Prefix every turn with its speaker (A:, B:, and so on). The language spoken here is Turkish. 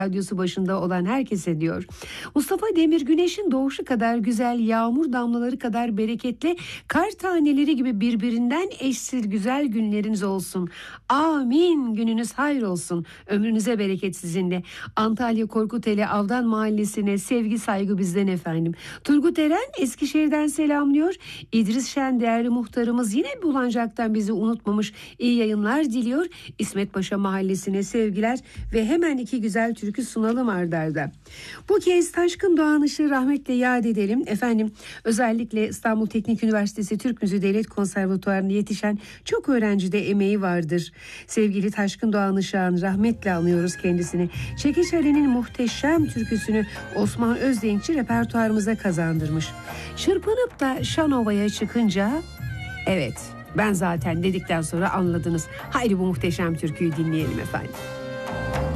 A: radyosu başında olan herkese diyor. Mustafa Demir, güneşin doğuşu kadar güzel, yağmur damlaları kadar bereketli, kar taneleri gibi birbirinden eşsiz güzel günleriniz olsun. Amin. Gününüz hayır olsun. Ömrünüze bereket sizinle. Antalya Korkuteli Avdan Mahallesi'ne sevgi saygı bizden efendim. Turgut Eren Eskişehir'den selamlıyor. İdris Şen değerli muhtarımız yine Bulancak'tan bizi unutmamış. İyi yayınlar diliyor. İsmet Paşa Mahallesi'ne sevgiler ve hemen iki güzel türkü sunalım arda arda. Bu kez Taşkın Doğanış'ı rahmetle yad edelim. Efendim, özellikle İstanbul Teknik Üniversitesi Türk Müziği Devlet Konservatuvarı'nda yetişen çok öğrencide emeği vardır. Sevgili Taşkın Doğanış'ı rahmetle anıyoruz kendisini. Çekiç Ali'nin muhteşem türküsünü Osman Özdenkçi repertuarımıza kazandırmış. Çırpınıp da Şanova'ya çıkınca, evet ben zaten dedikten sonra anladınız. Haydi bu muhteşem türküyü dinleyelim efendim.